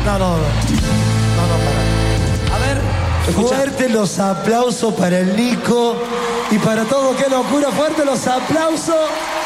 No, para. A ver, fuerte los aplausos para el Nico y para todo. ¡Qué locura! Fuerte los aplausos.